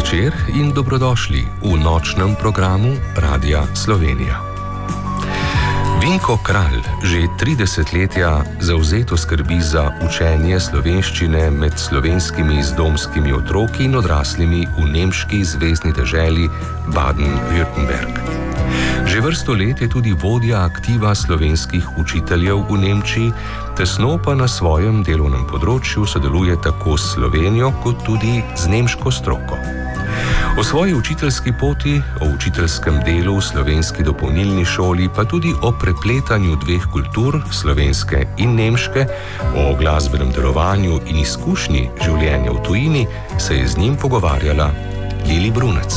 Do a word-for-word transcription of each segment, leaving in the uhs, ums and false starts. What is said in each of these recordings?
večer in dobrodošli v nočnem programu Radia Slovenija. Vinko Kralj že tri desetletja zavzeto skrbi za učenje slovenščine med slovenskimi zdomskimi otroki in odraslimi v nemški zvezni deželi Baden-Württemberg. Že vrsto let je tudi vodja aktiva slovenskih učiteljev v Nemčiji, tesno pa na svojem delovnem področju sodeluje tako s Slovenijo kot tudi z nemško stroko. O svoji učiteljski poti, o učiteljskem delu v slovenski dopolnilni šoli, pa tudi o prepletanju dveh kultur, slovenske in nemške, o glasbenem delovanju in izkušnji življenja v tujini, se je z njim pogovarjala Lili Brunec.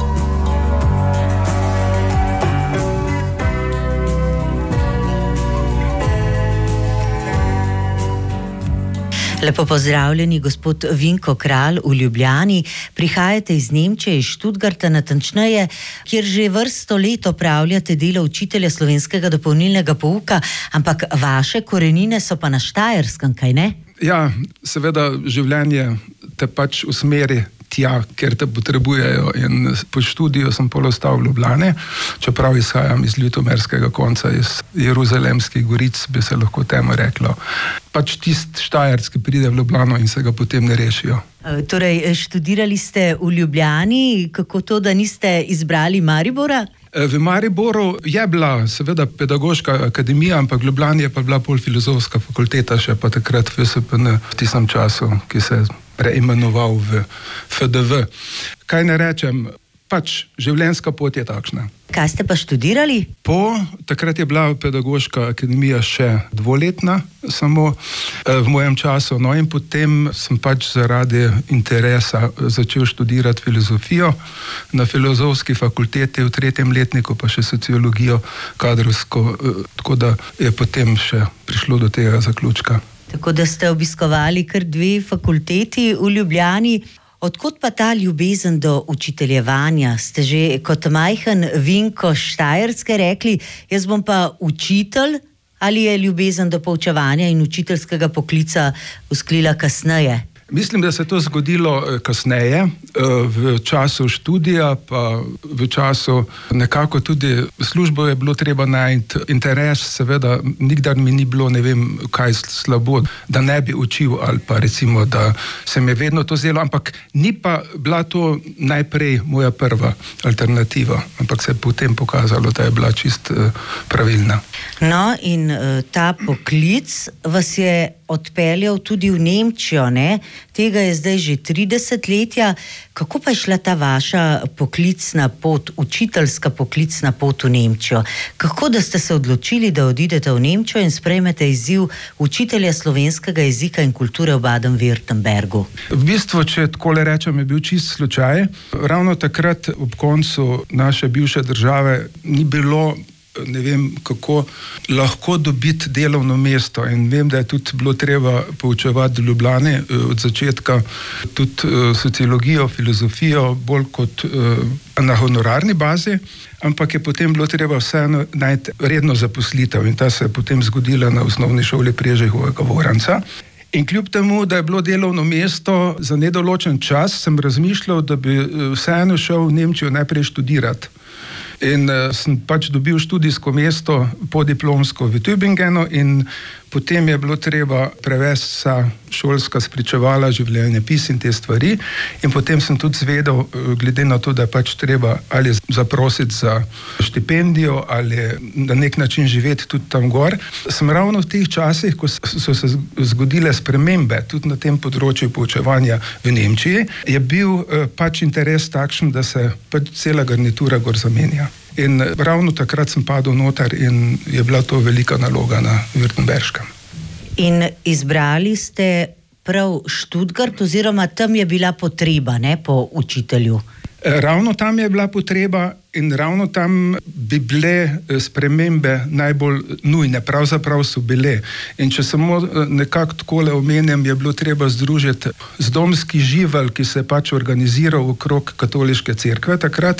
Lepo pozdravljeni, gospod Vinko Kralj v Ljubljani. Prihajate iz Nemčije, iz Stuttgarta natančneje, kjer že vrsto let opravljate delo učitelja slovenskega dopolnilnega pouka, ampak vaše korenine so pa na Štajerskem, kaj ne? Ja, seveda življenje te pač usmeri tja, ker te potrebujejo, in po študiju sem pol ostal v Ljubljani, čeprav izhajam iz ljutomerskega konca, iz Jeruzalemskih goric, bi se lahko temu reklo. Pač tist Štajerc, ki pride v Ljubljano in se ga potem ne rešijo. Torej, študirali ste v Ljubljani, kako to, da niste izbrali Maribora? V Mariboru je bila seveda pedagoška akademija, ampak v Ljubljani je pa bila pol filozofska fakulteta, še pa takrat v S P N v tistem času, ki se je preimenoval v F D V. Kaj ne rečem, pač življenjska pot je takšna. Kaj ste pa študirali? Po, takrat je bila pedagoška akademija še dvoletna, samo v mojem času. No in potem sem pač zaradi interesa začel študirati filozofijo na filozofski fakulteti, v tretjem letniku pa še sociologijo kadrovsko, tako da je potem še prišlo do tega zaključka. Tako da ste obiskovali kar dve fakulteti v Ljubljani. Odkot pa ta ljubezen do učiteljevanja? Ste že kot majhen Vinko Štajerske rekli, jaz bom pa učitelj, ali je ljubezen do poučevanja in učiteljskega poklica usklila kasneje? Mislim, da se je to zgodilo kasneje, v času študija, pa v času nekako tudi službo je bilo treba najti. Interes, seveda, nikdar mi ni bilo, ne vem, kaj slabo, da ne bi učil, ali pa recimo, da se mi je vedno to zdelo, ampak ni pa bila to najprej moja prva alternativa, ampak se je potem pokazalo, da je bila čist pravilna. No, in ta poklic vas je odpeljal tudi v Nemčijo, ne? Tega je zdaj že tri desetletja. Kako pa je šla ta vaša poklicna pot, učiteljska poklicna pot v Nemčijo? Kako da ste se odločili, da odidete v Nemčijo in sprejmete izziv učitelja slovenskega jezika in kulture v Baden-Württembergu? V bistvu, če takole rečem, je bil čist slučaj. Ravno takrat ob koncu naše bivše države ni bilo, ne vem, kako lahko dobiti delovno mesto, in vem, da je tudi bilo treba poučevati v Ljubljani od začetka tudi sociologijo, filozofijo, bolj kot na honorarni bazi, ampak je potem bilo treba vseeno najti redno zaposlitev, in ta se je potem zgodila na osnovni šoli Prežehovega Voranca. In kljub temu, da je bilo delovno mesto za nedoločen čas, sem razmišljal, da bi vseeno šel v Nemčijo najprej študirati. In uh, sem pač dobil študijsko mesto podiplomsko v Tübingenu, in potem je bilo treba prevesti vsa šolska spričevala, življenjepis in te stvari. In potem sem tudi zvedel, glede na to, da je pač treba ali zaprositi za štipendijo ali na nek način živeti tudi tam gor. Sem ravno v teh časih, ko so se zgodile spremembe tudi na tem področju poučevanja v Nemčiji, je bil uh, pač interes takšen, da se pač cela garnitura gor zamenja. In ravno takrat sem padel noter in je bila to velika naloga na Württemberškem. In izbrali ste prav Stuttgart, oziroma tam je bila potreba, ne, po učitelju? Ravno tam je bila potreba in ravno tam bi bile spremembe najbolj nujne, pravzaprav so bile. In če samo nekako takole omenjam, je bilo treba združiti zdomski živelj, ki se je pač organiziral okrog katoliške cerkve takrat,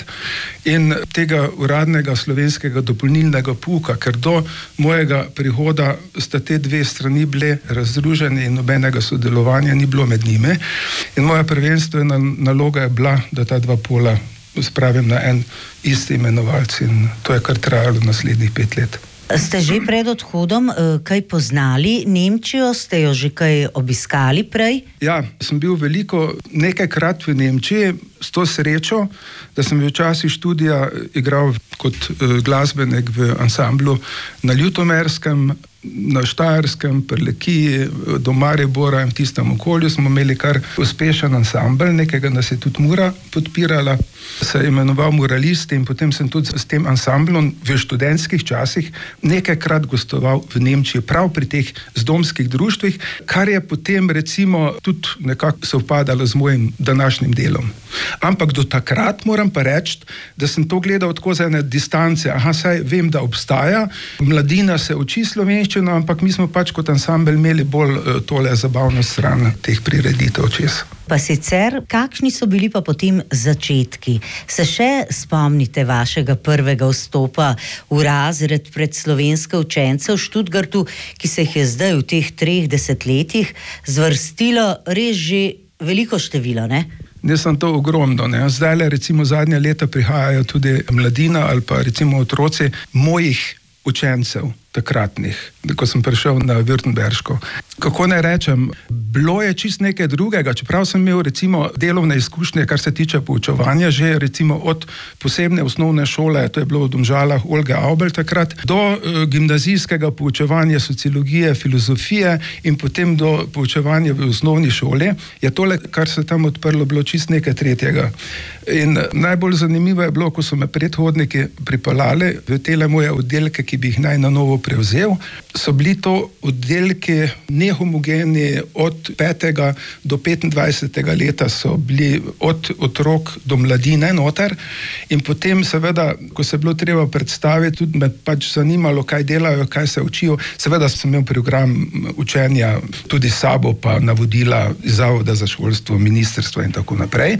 in tega uradnega slovenskega dopolnilnega pouka, ker do mojega prihoda sta te dve strani bile razdružene in nobenega sodelovanja ni bilo med njimi. In moja prvenstvena naloga je bila, da ta dva pola spravim na en isti imenovalec, in to je kar trajalo naslednjih pet let. Ste že pred odhodom kaj poznali Nemčijo? Ste jo že kaj obiskali prej? Ja, sem bil veliko, nekajkrat v Nemčiji, s to srečo, da sem v času študija igral kot glasbenik v ansamblu na Ljutomerskem, na Štajerskem, Prlekiji, do Maribora in v tistem okolju smo imeli kar uspešen ansambl, nekega nas je tudi Mura podpirala, se je imenoval Muralisti, in potem sem tudi s tem ansamblom v študentskih časih nekajkrat gostoval v Nemčiji, prav pri teh zdomskih društvih, kar je potem recimo tudi nekako sovpadalo z mojim današnjim delom. Ampak do takrat moram pa reči, da sem to gledal tako za ene distance. Aha, saj vem, da obstaja, mladina se uči slovenščino, ampak mi smo pač kot ansambel imeli bolj uh, tole zabavno stran teh prireditev čez. Pa sicer, kakšni so bili pa potem začetki? Se še spomnite vašega prvega vstopa v razred pred slovenske učence v Študgartu, ki se jih je zdaj v teh treh desetletjih zvrstilo res že veliko število, ne? Ne sem to ogromno, ne. Zdajle recimo zadnja leta prihajajo tudi mladina ali pa recimo otroci mojih učencev takratnih, ko sem prišel na Württemberško. Kako naj rečem, bilo je čist nekaj drugega, čeprav sem imel recimo delovne izkušnje, kar se tiče poučevanja, že recimo od posebne osnovne šole, to je bilo v Domžalah Olge Aubel takrat, do uh, gimnazijskega poučevanja sociologije, filozofije in potem do poučevanja v osnovni šoli, je tole, kar se tam odprlo, bilo čist nekaj tretjega. In najbolj zanimivo je bilo, ko so me predhodniki pripeljali v tele moje oddelke, ki bi jih naj na novo prevzel, so bili to oddelki nehomogeni od petega do petindvajsetega leta, so bili od otrok do mladine noter, in potem seveda, ko se je bilo treba predstaviti, tudi me pač zanimalo, kaj delajo, kaj se učijo. Seveda sem imel program učenja tudi s sabo, pa navodila iz Zavoda za šolstvo, ministrstva in tako naprej.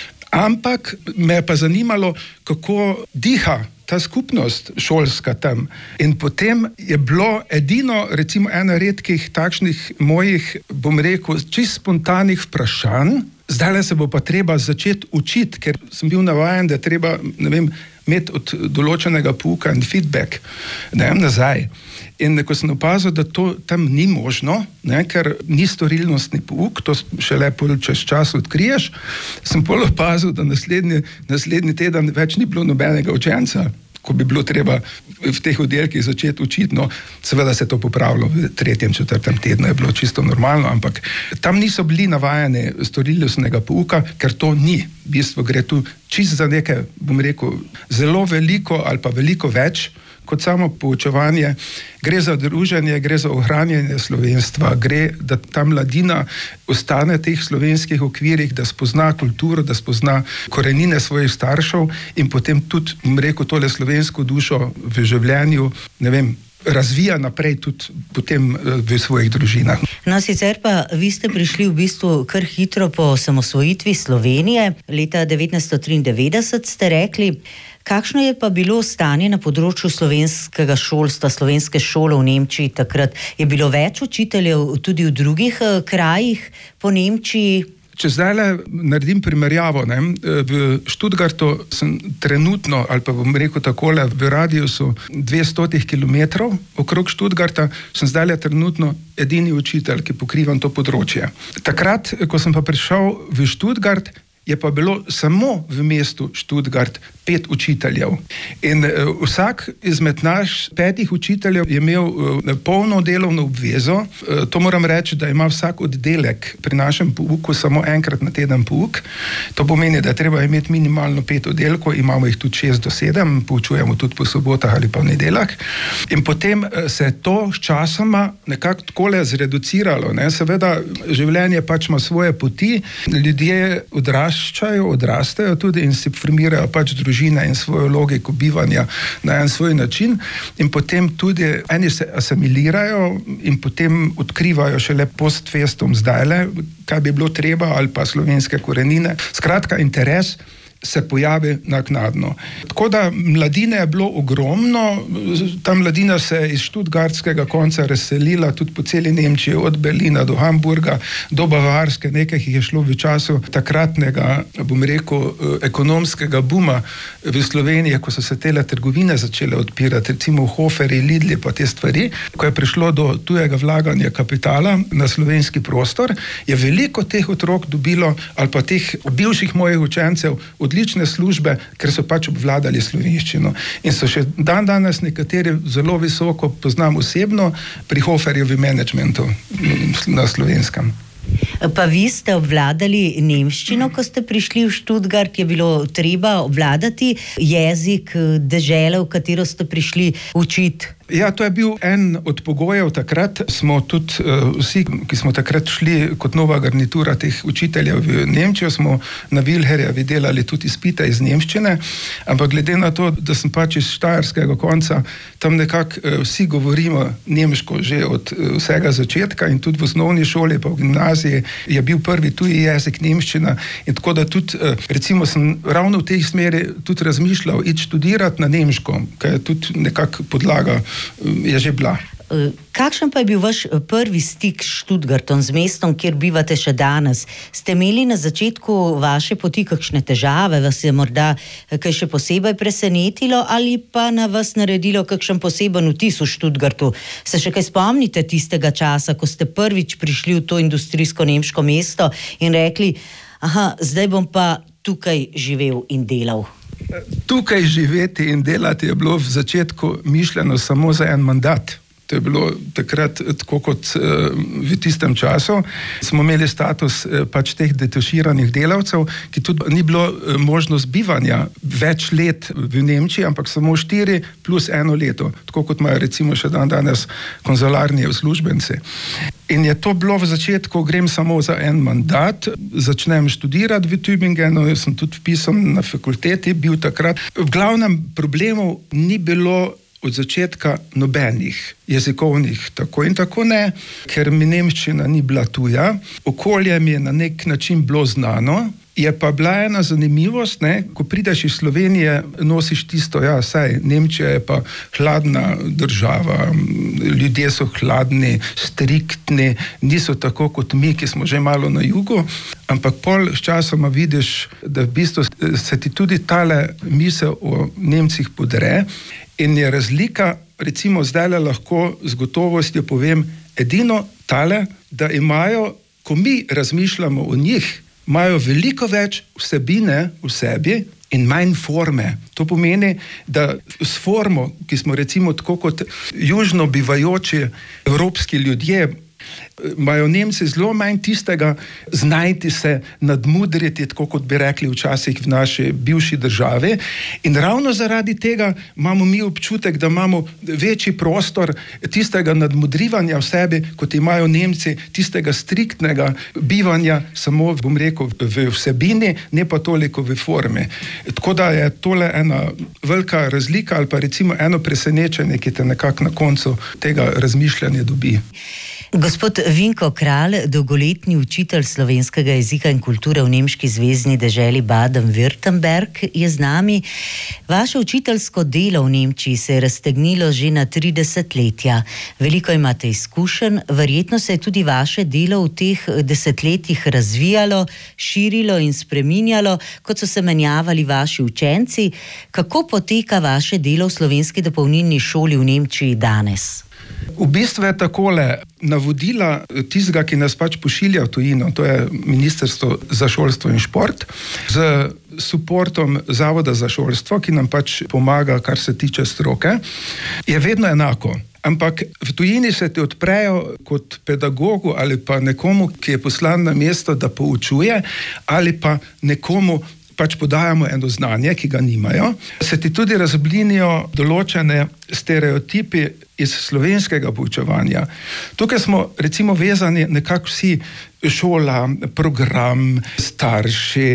Ampak me je pa zanimalo, kako diha ta skupnost šolska tam. In potem je bilo edino, recimo ena redkih takšnih mojih, bom rekel, čist spontanih vprašanj, zdaj se bo pa treba začeti učiti, ker sem bil navajen, da je treba, ne vem, imeti od določenega pouka in feedback, ne vem, nazaj. In ko sem opazil, da to tam ni možno, ne, ker ni storilnostni pouk, to šele pol čez čas odkriješ, sem pol opazil, da naslednji, naslednji teden več ni bilo nobenega učenca, ko bi bilo treba v teh oddelkih začeti učiti. No, seveda se je to popravilo v tretjem, četrtem tednu, je bilo čisto normalno, ampak tam niso bili navajeni storilnostnega pouka, ker to ni. V bistvu gre tu čisto za nekaj, bom rekel, zelo veliko ali pa veliko več kot samo poučevanje. Gre za druženje, gre za ohranjanje slovenstva, gre, da ta mladina ostane v teh slovenskih okvirih, da spozna kulturo, da spozna korenine svojih staršev in potem tudi, bom rekel, tole slovensko dušo v življenju, ne vem, razvija naprej tudi potem v svojih družinah. No, sicer pa vi ste prišli v bistvu kar hitro po osamosvojitvi Slovenije, leta devetnajststo triindevetdeset ste rekli. Kakšno je pa bilo stanje na področju slovenskega šolstva, slovenske šole v Nemčiji takrat? Je bilo več učiteljev tudi v drugih uh, krajih po Nemčiji? Če zdajle naredim primerjavo, ne, v Študgartu sem trenutno, ali pa bom rekel takole, v radiusu dvesto kilometrov okrog Študgarta, sem zdajle trenutno edini učitelj, ki pokrivam to področje. Takrat, ko sem pa prišel v Študgart, je pa bilo samo v mestu Študgart pet učiteljev. In uh, vsak izmed naš petih učiteljev je imel uh, polno delovno obvezo. Uh, to moram reči, da ima vsak oddelek pri našem pouku samo enkrat na teden pouk. To pomeni, da je treba imeti minimalno pet oddelkov, imamo jih tudi šest do sedem, poučujemo tudi po sobotah ali pa v nedeljah. In potem uh, se je to s časoma nekako takole zreduciralo. Ne? Seveda, življenje pač ima svoje poti, ljudje odraščajo, odrastejo tudi in si formirajo pač družine, družine in svojo logiko bivanja na en svoj način in potem tudi eni se asimilirajo in potem odkrivajo šele post festum zdajle, kaj bi bilo treba ali pa slovenske korenine. Skratka, interes se pojavi naknadno. Tako da mladine je bilo ogromno, ta mladina se je iz študgartskega konca razselila tudi po celi Nemčiji, od Berlina do Hamburga, do Bavarske, nekaj jih je šlo v času takratnega, bom rekel, ekonomskega buma v Sloveniji, ko so se tele trgovine začele odpirati, recimo Hoferji, Lidli pa te stvari, ko je prišlo do tujega vlaganja kapitala na slovenski prostor, je veliko teh otrok dobilo, ali pa teh bivših mojih učencev, odlične službe, ker so pač obvladali slovenščino. In so še dan danes nekateri zelo visoko, poznam osebno, pri Hoferjevi managementu na Slovenskem. Pa vi ste obvladali nemščino, ko ste prišli v Študgart, je bilo treba obvladati jezik dežele, v katero ste prišli učiti? Ja, to je bil en od pogojev takrat. Smo tudi uh, vsi, ki smo takrat šli kot nova garnitura teh učiteljev v Nemčijo, smo na Vilherjevi delali tudi izpite iz nemščine, ampak glede na to, da sem pač iz štajerskega konca, tam nekako uh, vsi govorimo nemško že od uh, vsega začetka in tudi v osnovni šoli pa v gimnaziji je bil prvi tuji jezik nemščina in tako da tudi, uh, recimo sem ravno v tej smeri tudi razmišljal iti študirati na nemško, ker je tudi nekako podlaga je že bila. Kakšen pa je bil vaš prvi stik s Študgartom, z mestom, kjer bivate še danes? Ste imeli na začetku vaše poti kakšne težave, vas je morda kaj še posebej presenetilo ali pa na vas naredilo kakšen poseben vtis v Študgartu? Se še kaj spomnite tistega časa, ko ste prvič prišli v to industrijsko nemško mesto in rekli, aha, zdaj bom pa tukaj živel in delal? Tukaj živeti in delati je bilo v začetku mišljeno samo za en mandat. To je bilo takrat tako kot uh, v tistem času. Smo imeli status uh, pač teh detaširanih delavcev, ki tudi ni bilo uh, možnost bivanja več let v Nemčiji, ampak samo štiri plus eno leto, tako kot imajo recimo še dan danes konzularni uslužbenci. In je to bilo v začetku, grem samo za en mandat, začnem študirati v Tübingenu, jaz sem tudi vpisan na fakulteti, bil takrat. V glavnem problemov ni bilo od začetka nobenih jezikovnih, tako in tako ne, ker mi nemščina ni bila tuja, okolje mi je na nek način bilo znano, je pa bila ena zanimivost, ne, ko prideš iz Slovenije, nosiš tisto, ja, saj, Nemčija je pa hladna država, ljudje so hladni, striktni, niso tako kot mi, ki smo že malo na jugu, ampak pol s časoma vidiš, da v bistvu se ti tudi tale misel o Nemcih podre in je razlika, recimo zdajle lahko z gotovostjo povem, edino tale, da imajo, ko mi razmišljamo o njih, imajo veliko več vsebine v sebi in manj forme. To pomeni, da s formo, ki smo recimo tako kot južno bivajoči evropski ljudje, imajo Nemci zelo manj tistega znajti se, nadmudriti, tako kot bi rekli včasih v naši bivši državi. In ravno zaradi tega imamo mi občutek, da imamo večji prostor tistega nadmudrivanja v sebi, kot imajo Nemci tistega striktnega bivanja samo, bom rekel, v vsebini, ne pa toliko v formi. Tako da je tole ena velika razlika ali pa recimo eno presenečenje, ki te nekako na koncu tega razmišljanja dobi. Gospod Vinko Kralj, dolgoletni učitelj slovenskega jezika in kulture v nemški zvezni deželi Baden-Württemberg, je z nami. Vaše učiteljsko delo v Nemčiji se je raztegnilo že na tri desetletja. Veliko imate izkušenj, verjetno se je tudi vaše delo v teh desetletjih razvijalo, širilo in spreminjalo, kot so se menjavali vaši učenci. Kako poteka vaše delo v slovenski dopolnilni šoli v Nemčiji danes? V bistvu je takole, navodila tistega, ki nas pač pošilja v tujino, to je Ministrstvo za šolstvo in šport, z suportom Zavoda za šolstvo, ki nam pač pomaga, kar se tiče stroke, je vedno enako. Ampak v tujini se ti odprejo kot pedagogu ali pa nekomu, ki je poslan na mesto, da poučuje, ali pa nekomu pač podajamo eno znanje, ki ga nimajo, se ti tudi razblinijo določene stereotipi iz slovenskega poučevanja. Tukaj smo recimo vezani nekako vsi, šola, program, starši,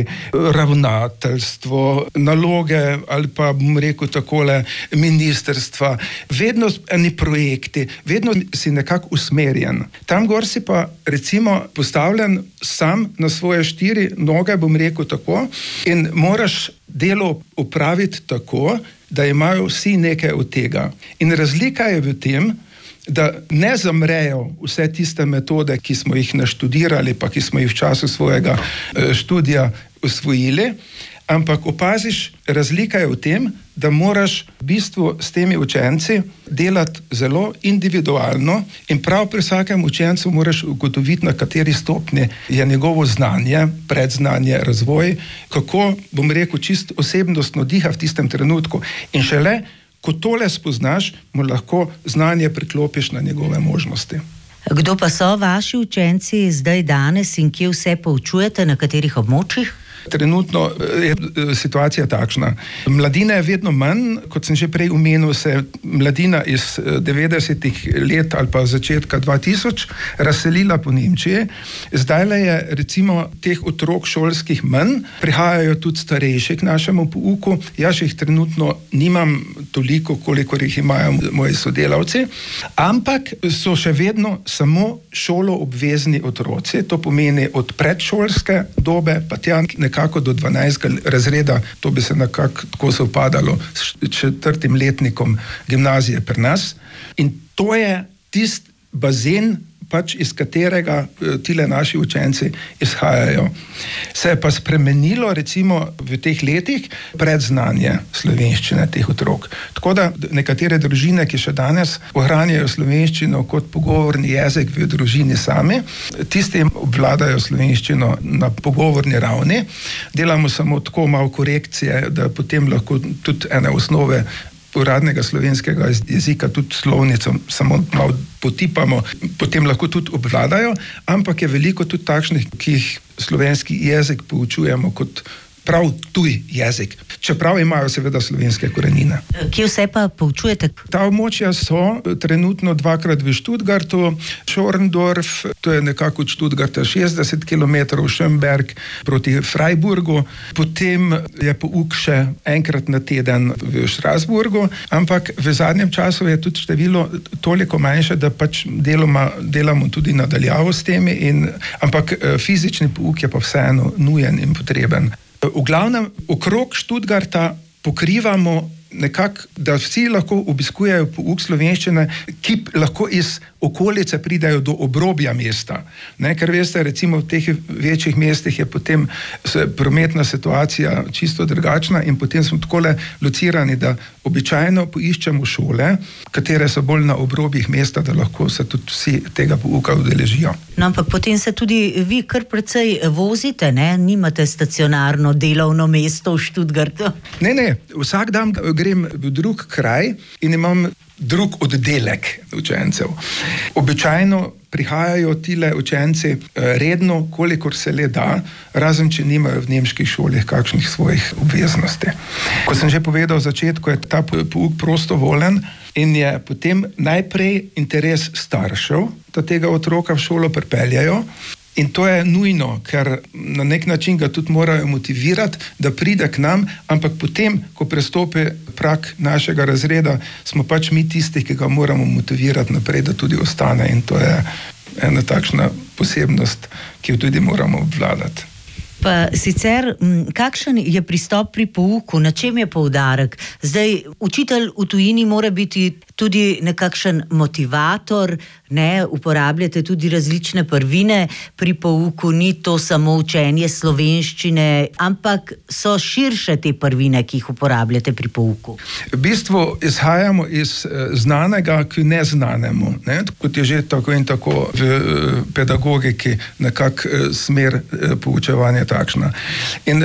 ravnateljstvo, naloge ali pa bom rekel takole, ministerstva, vedno eni projekti, vedno si nekako usmerjen. Tam gor si pa recimo postavljen sam na svoje štiri noge, bom rekel tako, in moraš delo opraviti tako, da imajo vsi nekaj od tega. In razlika je v tem, da ne zamrejo vse tiste metode, ki smo jih naštudirali, pa ki smo jih v času svojega študija usvojili, ampak opaziš, razlika je v tem, da moraš v bistvu s temi učenci delati zelo individualno in prav pri vsakem učencu moraš ugotoviti, na kateri stopni je njegovo znanje, predznanje, razvoj, kako, bom rekel, čisto osebnostno diha v tistem trenutku. In šele ko tole spoznaš, mu lahko znanje priklopiš na njegove možnosti. Kdo pa so vaši učenci zdaj danes in kje vse poučujete, na katerih območjih? Trenutno je situacija takšna. Mladine je vedno manj, kot sem že prej omenil, se mladina iz devetdesetih let ali pa začetka dva tisoč razselila po Nemčiji. Zdajle je recimo teh otrok šolskih manj, prihajajo tudi starejši k našemu pouku. Jaz jih trenutno nimam toliko, kolikor jih imajo moji sodelavci, ampak so še vedno samo šoloobvezni otroci, to pomeni od predšolske dobe pa tja nekako do dvanajstega razreda, to bi se nekako tako sovpadalo s četrtim letnikom gimnazije pri nas. In to je tisti bazen, pač iz katerega tile naši učenci izhajajo. Se je pa spremenilo recimo v teh letih predznanje slovenščine teh otrok. Tako da nekatere družine, ki še danes ohranjajo slovenščino kot pogovorni jezik v družini sami, tisti obvladajo slovenščino na pogovorni ravni. Delamo samo tako malo korekcije, da potem lahko tudi ene osnove uradnega slovenskega jezika, tudi slovnico, samo malo potipamo, potem lahko tudi obvladajo, ampak je veliko tudi takšnih, ki jih slovenski jezik poučujemo kot prav tuj jezik, čeprav imajo seveda slovenske korenine. Kje vse pa poučujete? Ta območja so trenutno dvakrat v Študgartu, Schorndorf, to je nekako od Študgarta šestdeset kilometrov, Schönberg proti Freiburgu, potem je pouk še enkrat na teden v Strasburgu, ampak v zadnjem času je tudi število toliko manjše, da pač deloma delamo tudi nadaljavo s temi, in, ampak fizični pouk je pa vseeno nujen in potreben. V glavnem, okrog Študgarta pokrivamo nekako, da vsi lahko obiskujejo pouk slovenščine, ki lahko iz okolice pridajo do obrobja mesta. Ne, ker veste, recimo v teh večjih mestih je potem prometna situacija čisto drugačna in potem smo takole locirani, da običajno poiščemo šole, katere so bolj na obrobjih mesta, da lahko se tudi vsi tega pouka udeležijo. No, ampak potem se tudi vi kar precej vozite, ne? Nimate stacionarno delovno mesto v Študgartu? Ne, ne, vsak dan grem v drug kraj in imam drug oddelek učencev. Običajno prihajajo tile učenci redno, kolikor se le da, razen če nimajo v nemških šolah kakšnih svojih obveznosti. Ko sem že povedal v začetku, je ta pouk prostovoljen in je potem najprej interes staršev, da tega otroka v šolo pripeljajo. In to je nujno, ker na nek način ga tudi morajo motivirati, da pride k nam, ampak potem, ko prestopi prag našega razreda, smo pač mi tisti, ki ga moramo motivirati naprej, da tudi ostane, in to je ena takšna posebnost, ki jo tudi moramo obvladati. Pa sicer, kakšen je pristop pri pouku, na čem je poudarek? Zdaj, učitelj v tujini mora biti tudi nekakšen motivator, ne, uporabljate tudi različne prvine pri pouku, ni to samo učenje slovenščine, ampak so širše te prvine, ki jih uporabljate pri pouku. V bistvu izhajamo iz znanega k neznanemu, ne, kot je že tako in tako v pedagogiki nekak smer poučevanja takšna. In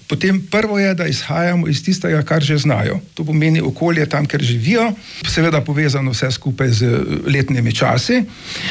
potem prvo je, da izhajamo iz tistega, kar že znajo. To pomeni okolje tam, kjer živijo, seveda povezano vse skupaj z letnimi časi.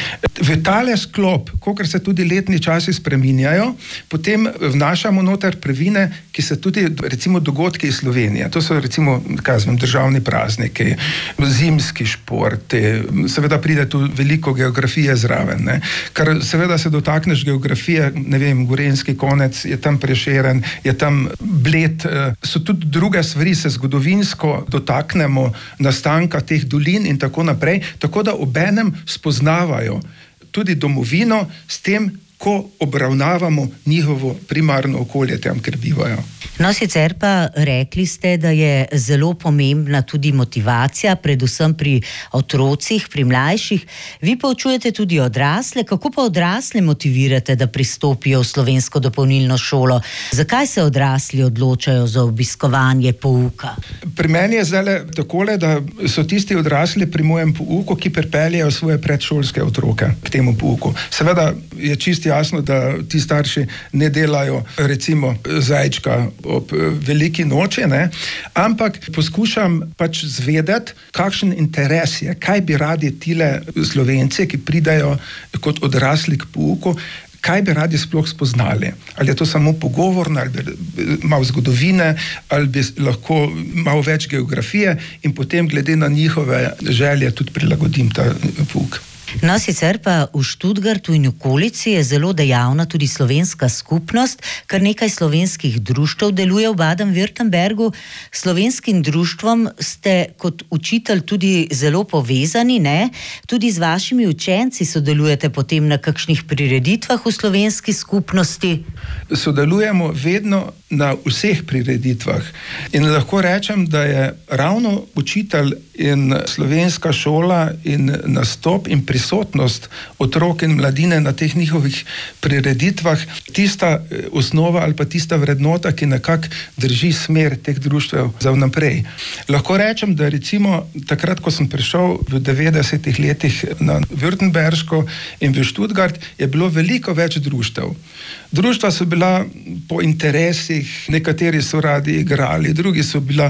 V tale sklop, kolikor se tudi letni časi spreminjajo, potem vnašamo noter prvine, ki se tudi, recimo, dogodki iz Slovenije. To so, recimo, kaj zvem, državni prazniki, zimski športi, seveda pride tu veliko geografije zraven, ne. Kar seveda se dotakneš geografije, ne vem, Gorenjski konec, je tam Prešeren, je tam Bled, so tudi druge stvari, se zgodovinsko dotaknemo nastanka teh dolin in tako naprej, tako da obenem spoznavajo tudi domovino s tem, ko obravnavamo njihovo primarno okolje tam, kjer bivajo. No, sicer pa rekli ste, da je zelo pomembna tudi motivacija, predvsem pri otrocih, pri mlajših. Vi poučujete tudi odrasle. Kako pa odrasle motivirate, da pristopijo v slovensko dopolnilno šolo? Zakaj se odrasli odločajo za obiskovanje pouka? Pri meni je zdaj takole, da so tisti odrasli pri mojem pouku, ki pripeljejo svoje predšolske otroke k temu pouku. Seveda je čisto jasno, da ti starši ne delajo, recimo, zajčka ob veliki noči, ne? Ampak poskušam pač zvedeti, kakšen interes je, kaj bi radi tile Slovenci, ki pridajo kot odrasli k pouku, kaj bi radi sploh spoznali. Ali je to samo pogovorno, ali bi malo zgodovine, ali bi lahko malo več geografije in potem glede na njihove želje tudi prilagodim ta pouk. No, sicer pa v Študgartu in okolici je zelo dejavna tudi slovenska skupnost, kar nekaj slovenskih društev deluje v Baden-Württembergu. S slovenskim društvom ste kot učitelj tudi zelo povezani, ne? Tudi z vašimi učenci sodelujete potem na kakšnih prireditvah v slovenski skupnosti? Sodelujemo vedno na vseh prireditvah in lahko rečem, da je ravno učitelj in slovenska šola in nastop in prisotnost otrok in mladine na teh njihovih prireditvah tista osnova ali pa tista vrednota, ki nekako drži smer teh društev za vnaprej. Lahko rečem, da recimo takrat, ko sem prišel v devetdesetih letih na Württemberško in v Študgart, je bilo veliko več društev. Društva so bila po interesih, nekateri so radi igrali, drugi so bila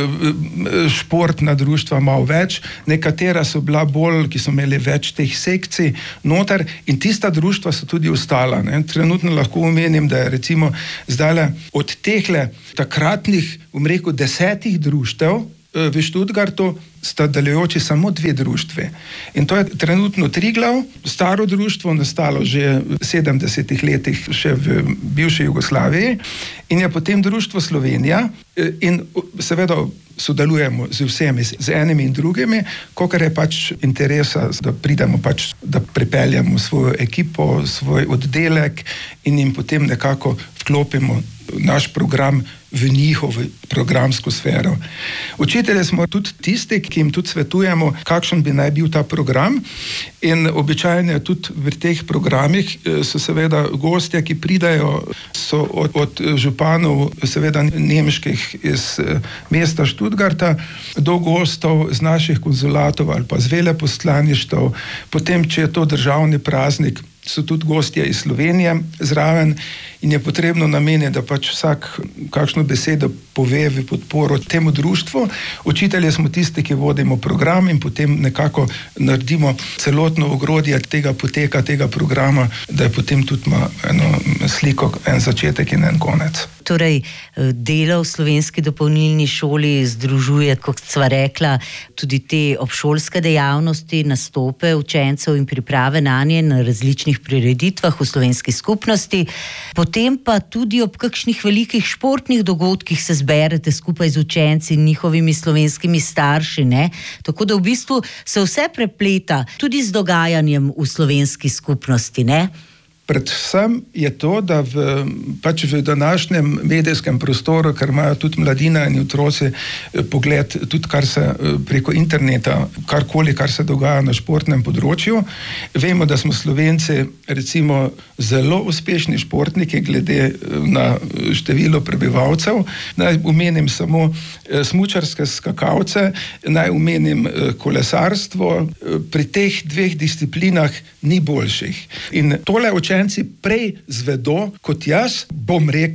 eh, športna društva malo več, nekatera so bila bolj, ki so imeli več teh sekcij noter in tista društva so tudi ostala. Ne. Trenutno lahko omenim, da je recimo zdajle od tehle takratnih, bom rekel, desetih društev eh, v Študgartu sta delujoči samo dve društvi. In to je trenutno Triglav, staro društvo, nastalo že v sedemdesetih letih še v bivši Jugoslaviji, in je potem društvo Slovenija in seveda sodelujemo z vsemi, z enimi in drugimi, kolikor je pač interesa, da pridemo pač, da pripeljemo svojo ekipo, svoj oddelek in jim potem nekako vklopimo naš program v njihovo programsko sfero. Učitelji smo tudi tisti, ki jim tudi svetujemo, kakšen bi naj bil ta program, in običajno tudi v teh programih so seveda gostje, ki pridajo, so od, od županov seveda nemških iz mesta Študgarta do gostov z naših konzulatov ali pa z veleposlaništev, potem, če je to državni praznik, so tudi gostje iz Slovenije zraven in je potrebno nameniti, da pač vsak kakšno besedo pove v podporo temu društvu. Učitelji smo tisti, ki vodimo program in potem nekako naredimo celotno ogrodje tega poteka, tega programa, da je potem tudi ima eno sliko, en začetek in en konec. Torej, delo v slovenski dopolnilni šoli združuje, kot sva rekla, tudi te obšolske dejavnosti, nastope učencev in priprave nanje na različnih prireditvah v slovenski skupnosti. Potem pa tudi ob kakšnih velikih športnih dogodkih se zberete skupaj z učenci in njihovimi slovenskimi starši, ne? Tako da v bistvu se vse prepleta tudi z dogajanjem v slovenski skupnosti, ne? Predvsem je to, da v, pač v današnjem medijskem prostoru, ker imajo tudi mladina in otroci pogled, tudi kar se preko interneta, karkoli, kar se dogaja na športnem področju. Vemo, da smo Slovenci recimo zelo uspešni športniki glede na število prebivalcev. Naj omenim samo smučarske skakalce, naj omenim kolesarstvo. Pri teh dveh disciplinah ni boljših. In tole učenci prej zvedo kot jaz, bom rekel,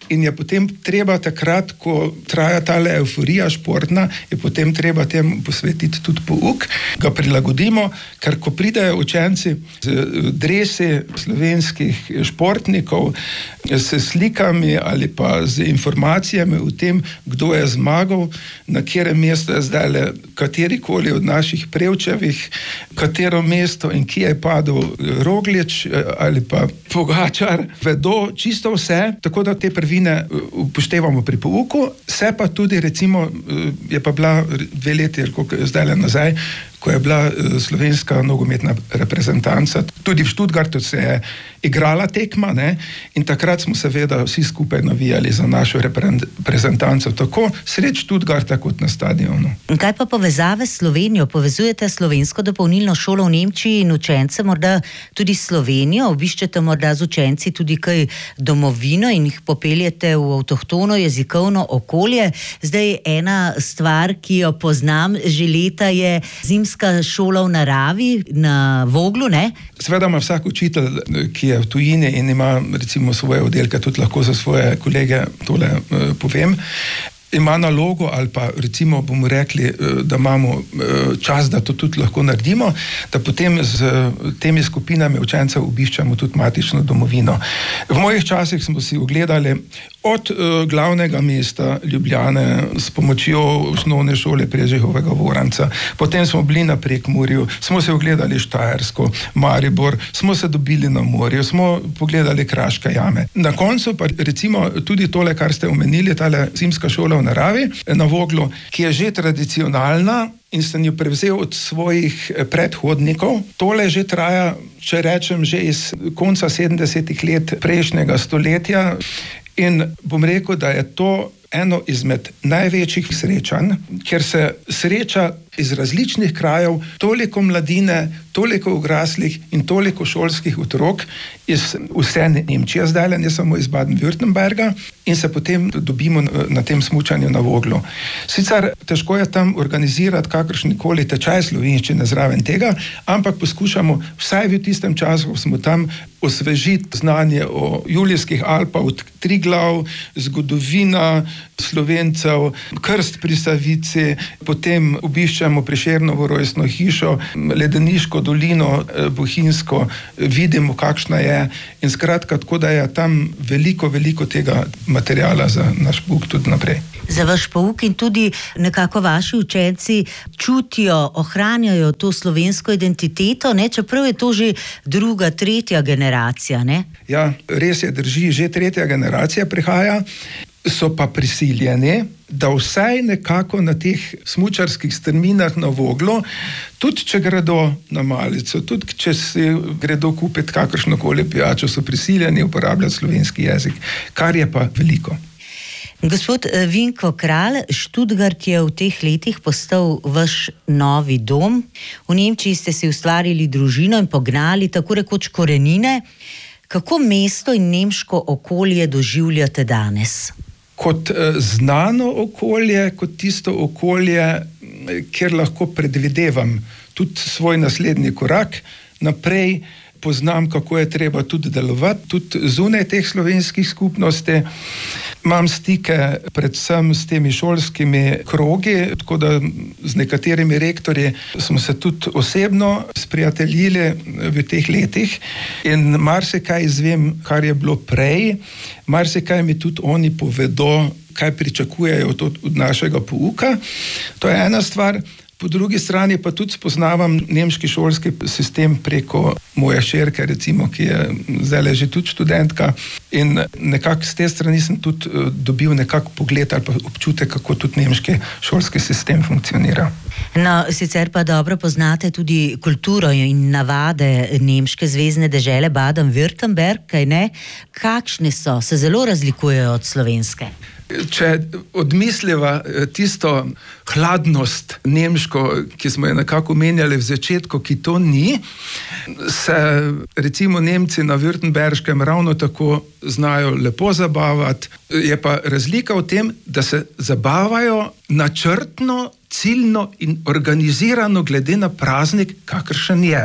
in je potem treba takrat, ko traja tale euforija športna, je potem treba temu posvetiti tudi pouk, ga prilagodimo, ker ko pridejo učenci z dresi slovenskih športnikov, s slikami ali pa z informacijami o tem, kdo je zmagal, na katerem mestu je zdaj katerikoli od naših Prevčevih, katero mesto in kje je padel Roglič ali pa Pogačar, vedo čisto vse, tako da te prvine upoštevamo pri pouku, se pa tudi recimo, je pa bila dve leti, koliko je zdaj nazaj, ko je bila slovenska nogometna reprezentanca, tudi v Stuttgartu se je igrala tekma, ne? In takrat smo seveda vsi skupaj navijali za našo reprezentanco, tako sredi Stuttgarta kot na stadionu. Kaj pa povezave s Slovenijo? Povezujete slovensko dopolnilno šolo v Nemčiji in učence morda tudi Slovenijo? Obiščete morda z učenci tudi kaj domovino in jih popeljete v avtohtono jezikovno okolje? Zdaj ena stvar, ki jo poznam že leta, je zimska šola v naravi na Voglu, ne? Seveda ima vsak učitelj, ki je v tujini in ima recimo svoje oddelke, tudi lahko za svoje kolege tole uh, povem, ima nalogo ali pa recimo bomo rekli, da imamo čas, da to tudi lahko naredimo, da potem z temi skupinami učencev obiščamo tudi matično domovino. V mojih časih smo si ogledali od uh, glavnega mesta Ljubljane s pomočjo osnovne šole Prežihovega Voranca, potem smo bili na Prekmurju, smo se ogledali Štajersko, Maribor, smo se dobili na morju, smo pogledali Kraške jame. Na koncu pa recimo tudi tole, kar ste omenili, tale zimska šola v naravi na Voglu, ki je že tradicionalna in sem jo prevzel od svojih predhodnikov. Tole že traja, če rečem, že iz konca sedemdesetih let prejšnjega stoletja. In bom rekel, da je to eno izmed največjih srečanj, ker se sreča iz različnih krajev toliko mladine, toliko odraslih in toliko šolskih otrok iz vse Nemčije zdaj, ne samo iz Baden-Württemberga, in se potem dobimo na tem smučanju na Voglu. Sicer težko je tam organizirati kakršnikoli tečaj slovenščine zraven tega, ampak poskušamo vsaj v tistem času, ko smo tam, osvežiti znanje o Julijskih Alpah, od Triglav, zgodovina Slovencev, krst pri Savici, potem obiščemo Prešernovo rojstno hišo, Ledeniško dolino, Bohinjsko, vidimo, kakšna je, in skratka, tako da je tam veliko, veliko tega materijala za naš pouk tudi naprej. Za vaš pouk in tudi nekako vaši učenci čutijo, ohranjajo to slovensko identiteto, ne? Čeprav je to že druga, tretja generacija, ne? Ja, res je, drži, že tretja generacija prihaja, so pa prisiljeni, da vsaj nekako na teh smučarskih strminah na Voglu, tudi če gredo na malico, tudi če si gredo kupiti kakršnokoli pijačo, so prisiljeni uporabljati slovenski jezik, kar je pa veliko. Gospod Vinko Kralj, Stuttgart je v teh letih postal vaš novi dom. V Nemčiji ste si ustvarili družino in pognali tako rekoč korenine. Kako mesto in nemško okolje doživljate danes? Kot znano okolje, kot tisto okolje, kjer lahko predvidevam tudi svoj naslednji korak naprej, poznam, kako je treba tudi delovati, tudi zunaj teh slovenskih skupnosti. Imam stike predvsem s temi šolskimi krogi, tako da z nekaterimi rektorji smo se tudi osebno sprijateljili v teh letih in marsikaj izvem, kar je bilo prej, marsikaj mi tudi oni povedo, kaj pričakujejo od našega pouka. To je ena stvar. Po drugi strani pa tudi spoznavam nemški šolski sistem preko moje hčerke, recimo, ki je zdaj že tudi študentka, in nekako z te strani sem tudi dobil nekak pogled ali pa občutek, kako tudi nemški šolski sistem funkcionira. No, sicer pa dobro poznate tudi kulturo in navade nemške zvezne dežele Baden-Württemberg, kaj ne? Kakšne so? Se zelo razlikujejo od slovenske? Če odmisliva tisto hladnost nemško, ki smo jo nekako menjali v začetku, ki to ni, se recimo Nemci na Württemberškem ravno tako znajo lepo zabavati. Je pa razlika v tem, da se zabavajo načrtno, ciljno in organizirano glede na praznik, kakršen je.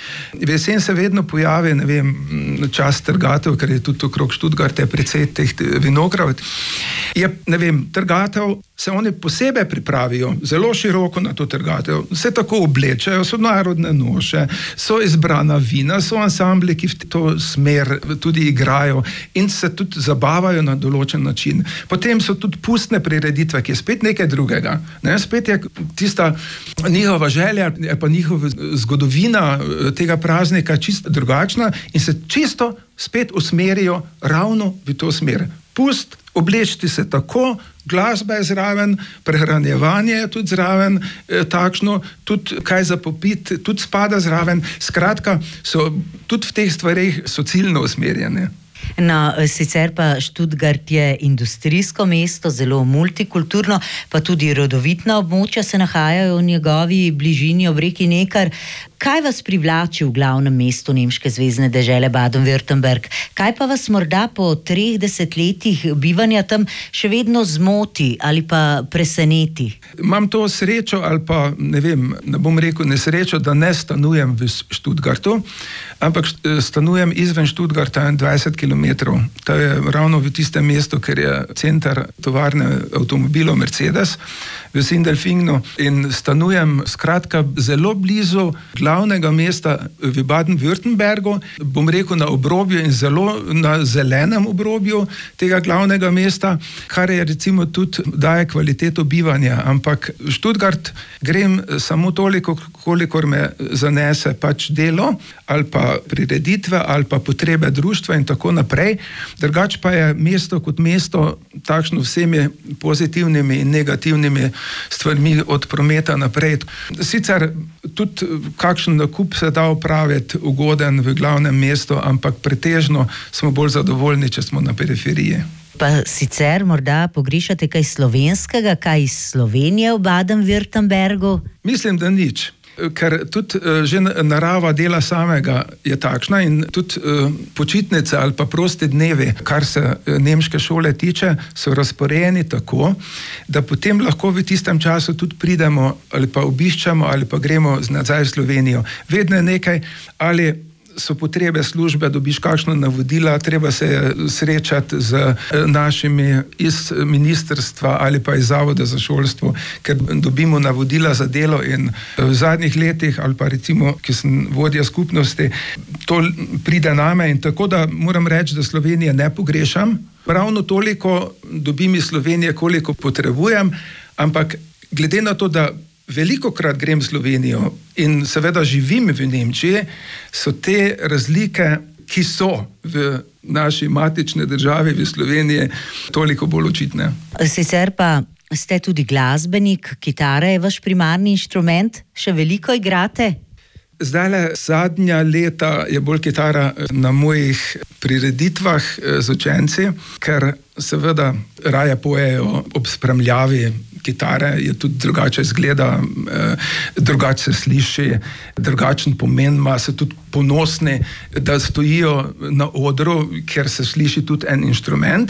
Jesen se vedno pojavi, ne vem, čas trgatev, ker je tudi okrog Študgarta precej teh vinogradov. Je, ne vem, trgatev, se oni posebej pripravijo zelo široko na to trgatev, se tako oblečajo, so narodne noše, so izbrana vina, so ansambli, ki v to smer tudi igrajo in se tudi zabavajo na določen način. Potem so tudi pustne prireditve, ki je spet nekaj drugega. Ne? Spet je tista njihova želja, je pa njihova zgodovina tega praznika čisto drugačna in se čisto spet usmerijo ravno v to smer. Pust, oblečiti se tako, glasba je zraven, prehranjevanje je tudi zraven, eh, takšno, tudi kaj za popiti, tudi spada zraven. Skratka, so tudi v teh stvareh so ciljno usmerjene. No, sicer pa Študgart je industrijsko mesto, zelo multikulturno, pa tudi rodovitna območja se nahajajo v njegovi bližini ob reki Nekar. Kaj vas privlači v glavnem mestu nemške zvezne dežele Baden-Württemberg? Kaj pa vas morda po treh desetletjih bivanja tam še vedno zmoti ali pa preseneti? Imam to srečo ali pa, ne vem, ne bom rekel nesrečo, da ne stanujem v Študgartu, ampak stanujem izven Študgarta dvajset kilometrov. To je ravno v tistem mestu, ker je center tovarne avtomobilov Mercedes v Sindelfingnu in stanujem skratka zelo blizu glavnega mesta v Baden-Württembergu, bom rekel na obrobju in zelo na zelenem obrobju tega glavnega mesta, kar je recimo tudi daje kvaliteto bivanja, ampak v Študgart grem samo toliko, kolikor me zanese pač delo ali pa prireditve ali pa potrebe društva in tako naprej. Drugač pa je mesto kot mesto takšno vsemi pozitivnimi in negativnimi stvarmi od prometa naprej. Sicer tudi kakšen nakup se da opraviti ugoden v glavnem mestu, ampak pretežno smo bolj zadovoljni, če smo na periferiji. Pa sicer morda pogrešate kaj slovenskega, kaj iz Slovenije v Baden-Württembergu? Mislim, da nič. Ker tudi že narava dela samega je takšna in tudi počitnice ali pa prosti dnevi, kar se nemške šole tiče, so razporejeni tako, da potem lahko v tistem času tudi pridemo ali pa obiščemo ali pa gremo nazaj v Slovenijo. Vedno je nekaj, ali so potrebe službe, dobiš kakšno navodila, treba se srečati z našimi iz ministrstva ali pa iz Zavoda za šolstvo, ker dobimo navodila za delo in v zadnjih letih ali pa recimo, ki sem vodja skupnosti, to pride name in tako da moram reči, da Slovenije ne pogrešam. Ravno toliko dobim iz Slovenije, koliko potrebujem, ampak glede na to, da velikokrat grem v Slovenijo in seveda živim v Nemčiji, so te razlike, ki so v naši matični državi v Sloveniji, toliko bolj očitne. Sicer pa ste tudi glasbenik, kitara je vaš primarni inštrument, še veliko igrate? Zdajle zadnja leta je bolj kitara na mojih prireditvah z učenci, ker seveda raje pojejo ob spremljavi kitare, je tudi drugače izgleda, drugače se sliši, drugačen pomen ima, se tudi ponosni, da stojijo na odru, ker se sliši tudi en inštrument.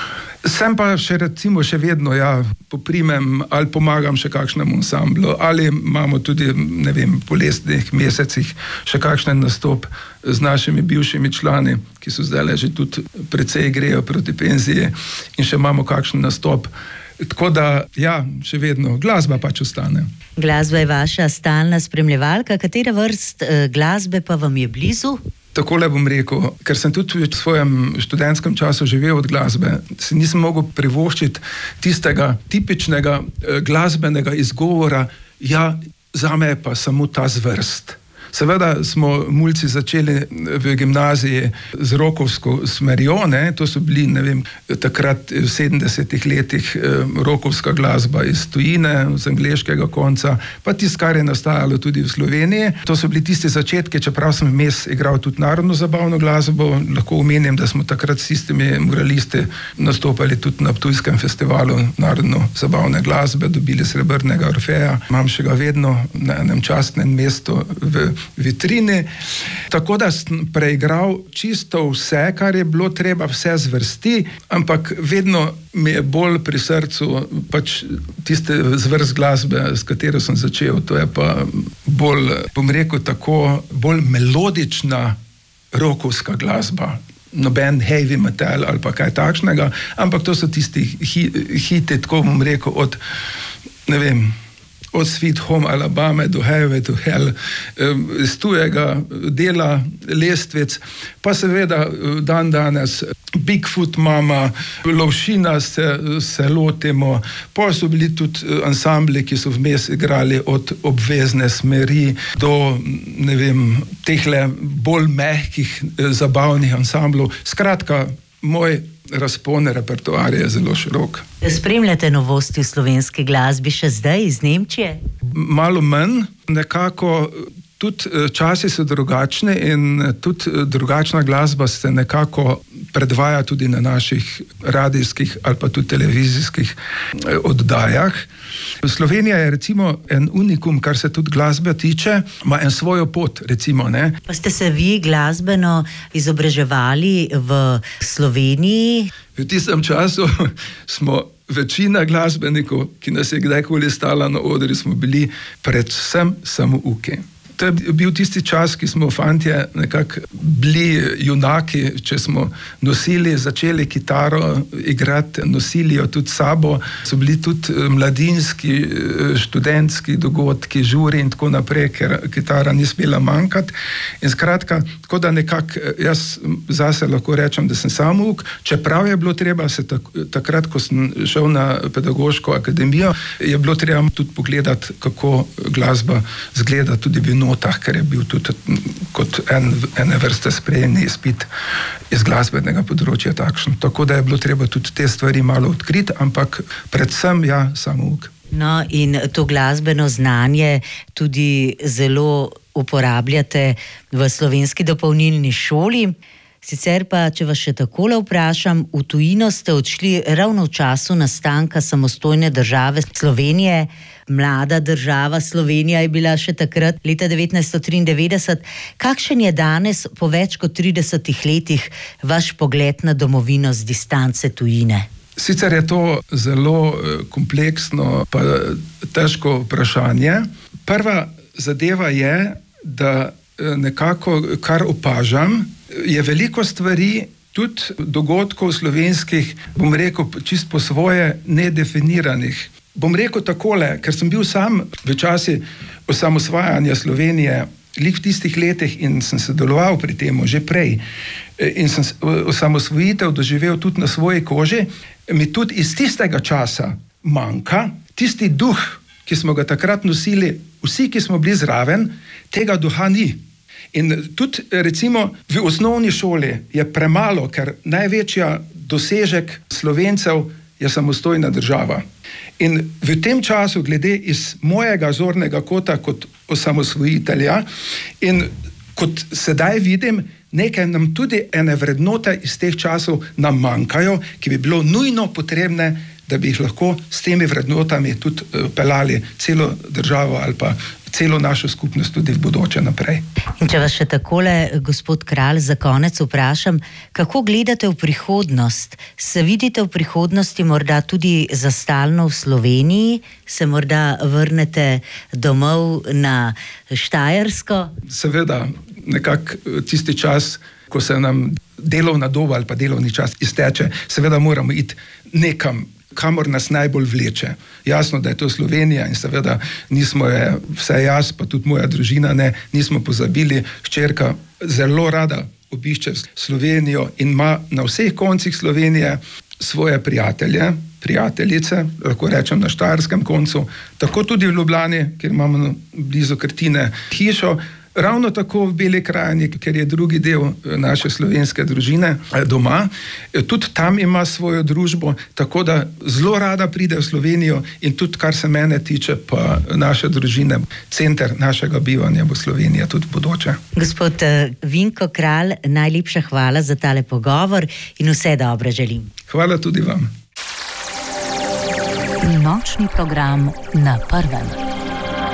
Sem pa še recimo še vedno, ja, poprimem ali pomagam še kakšnemu ansamblu, ali imamo tudi, ne vem, po lesnih mesecih še kakšen nastop z našimi bivšimi člani, ki so zdaj že tudi precej grejo proti penziji in še imamo kakšen nastop. Tako da, ja, še vedno, glasba pač ostane. Glasba je vaša stalna spremljevalka, katera vrst eh, glasbe pa vam je blizu? Takole bom rekel, ker sem tudi v svojem študentskem času živel od glasbe, si nisem mogel privoščiti tistega tipičnega eh, glasbenega izgovora, ja, zame je pa samo ta zvrst. Seveda smo mulci začeli v gimnaziji z rokovsko smerjo, ne? To so bili, ne vem, takrat v sedemdesetih letih rokovska glasba iz tujine, z angleškega konca, pa tisto, kar je nastajalo tudi v Sloveniji. To so bili tisti začetki, čeprav sem vmes igral tudi narodno zabavno glasbo, lahko omenim, da smo takrat s tistimi moralisti nastopali tudi na Ptujskem festivalu narodno zabavne glasbe, dobili srebrnega Orfeja, imam še ga vedno na enem častnem mestu v vitrini. Tako da sem preigral čisto vse, kar je bilo treba, vse zvrsti, ampak vedno mi je bolj pri srcu pač tiste zvrst glasbe, s katero sem začel. To je pa bolj, bom rekel tako, bolj melodična rockovska glasba. Noben heavy metal ali pa kaj takšnega, ampak to so tisti hi, hiti, tako bom rekel, od, ne vem, od Sweet Home Alabama do Highway to Hell, iz tujega dela lestvic, pa seveda dan danes Bigfoot Mama, Lovšina se, se lotimo, pa so bili tudi ansambli, ki so vmes igrali od Obvezne smeri do, ne vem, tehle bolj mehkih, zabavnih ansamblov. Skratka, moj razpon repertoarja je zelo širok. Spremljate novosti v slovenski glasbi še zdaj iz Nemčije? Malo manj, nekako tudi časi so drugačni in tudi drugačna glasba se nekako predvaja tudi na naših radijskih ali pa tudi televizijskih oddajah. Slovenija je recimo en unikum, kar se tudi glasbe tiče, ima en svojo pot, recimo, ne. Pa ste se vi glasbeno izobraževali v Sloveniji? V tistem času smo večina glasbenikov, ki nas je kdajkoli stala na odru, smo bili predvsem samouki. To je bil tisti čas, ki smo fantje nekako bili junaki, če smo nosili, začeli kitaro igrati, nosili jo tudi sabo, so bili tudi mladinski, študentski dogodki, žuri in tako naprej, ker kitara ni smela manjkati. In skratka, tako da nekako jaz zase lahko rečem, da sem samouk, čeprav je bilo treba se tak, takrat, ko sem šel na pedagoško akademijo, je bilo treba tudi pogledati, kako glasba zgleda tudi v notah, ker je bil tudi kot en, ene vrste sprejemni izpit iz glasbenega področja takšen. Tako da je bilo treba tudi te stvari malo odkriti, ampak predvsem ja, samouk. No, in to glasbeno znanje tudi zelo uporabljate v slovenski dopolnilni šoli. Sicer pa, če vas še takole vprašam, v tujino ste odšli ravno v času nastanka samostojne države Slovenije. Mlada država Slovenija je bila še takrat, leta devetnajststo triindevetdeset. Kakšen je danes, po več kot tridesetih letih, vaš pogled na domovino z distance tujine? Sicer je to zelo kompleksno pa težko vprašanje. Prva zadeva je, da nekako, kar opažam, je veliko stvari, tudi dogodkov slovenskih, bom rekel, čist po svoje nedefiniranih. Bom rekel takole, ker sem bil sam v časi osamosvajanja Slovenije, lik v tistih letih in sem sodeloval pri tem že prej in sem osamosvojitev doživel tudi na svoji koži, mi tudi iz tistega časa manjka tisti duh, ki smo ga takrat nosili, vsi, ki smo bili zraven, tega duha ni. In tudi recimo v osnovni šoli je premalo, ker največja dosežek Slovencev je samostojna država. In v tem času, glede iz mojega zornega kota kot osamosvojitelja in kot sedaj vidim, nekaj nam tudi ene vrednote iz teh časov nam manjkajo, ki bi bilo nujno potrebne, da bi jih lahko s temi vrednotami tudi pelali celo državo ali pa celo našo skupnost tudi v bodoče naprej. In če vas še takole, gospod Kralj, za konec vprašam, kako gledate v prihodnost? Se vidite v prihodnosti morda tudi za stalno v Sloveniji? Se morda vrnete domov na Štajersko? Seveda, nekako tisti čas, ko se nam delovna doba ali pa delovni čas izteče, seveda moramo iti nekam, kamor nas najbolj vleče. Jasno, da je to Slovenija in seveda nismo je, vse jaz, pa tudi moja družina ne, nismo pozabili. Hčerka zelo rada obišče Slovenijo in ima na vseh koncih Slovenije svoje prijatelje, prijateljice, lahko rečem na štajerskem koncu, tako tudi v Ljubljani, kjer imamo blizu Krtine hišo, ravno tako v Beli krajini, ker je drugi del naše slovenske družine doma, tudi tam ima svojo družbo, tako da zelo rada pride v Slovenijo in tudi, kar se mene tiče, pa naše družine, center našega bivanja bo Slovenija tudi v bodoče. Gospod Vinko Kralj, najlepša hvala za tale pogovor in vse dobro želim. Hvala tudi vam. Nočni program na Prvem.